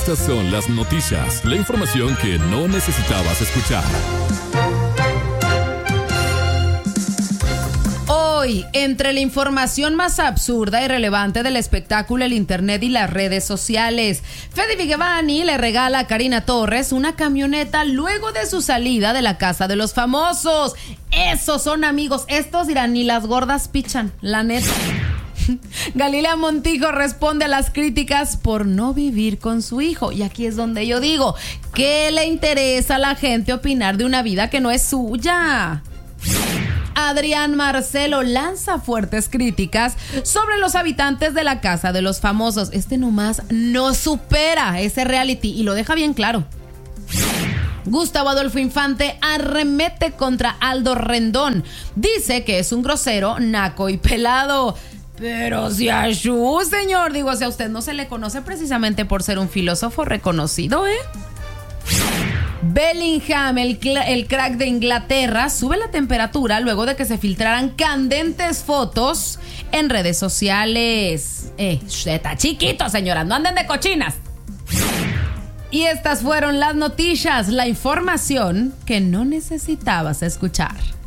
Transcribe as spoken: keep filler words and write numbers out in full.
Estas son las noticias, la información que no necesitabas escuchar. Hoy, entre la información más absurda y relevante del espectáculo, el internet y las redes sociales, Fede Vigevani le regala a Karina Torres una camioneta luego de su salida de la casa de los famosos. Esos son amigos, estos dirán, ni las gordas pichan, la neta. Galilea Montijo responde a las críticas por no vivir con su hijo. Y aquí es donde yo digo, ¿qué le interesa a la gente opinar de una vida que no es suya? Adrián Marcelo lanza fuertes críticas sobre los habitantes de la casa de los famosos. Este nomás no supera ese reality y lo deja bien claro. Gustavo Adolfo Infante arremete contra Aldo Rendón. Dice que es un grosero, naco y pelado. Pero si a Shu, señor, digo, o sea, a usted no se le conoce precisamente por ser un filósofo reconocido, ¿eh? Bellingham, el, cl- el crack de Inglaterra, sube la temperatura luego de que se filtraran candentes fotos en redes sociales. Eh, está chiquito, señora, no anden de cochinas. Y estas fueron las noticias, la información que no necesitabas escuchar.